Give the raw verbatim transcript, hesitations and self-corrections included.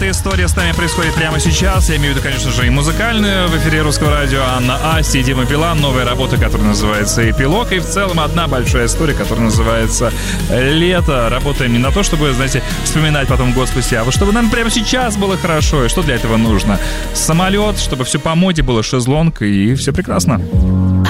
эта история с нами происходит прямо сейчас. Я имею в виду, конечно же, и музыкальную. В эфире Русского радио Анна Асти и Дима Билан. Новая работа, которая называется «Эпилог». И в целом одна большая история, которая называется «Лето». Работаем не на то, чтобы, знаете, вспоминать потом год спустя, а вот чтобы нам прямо сейчас было хорошо. И что для этого нужно? Самолет, чтобы все по моде было, шезлонг, и все прекрасно.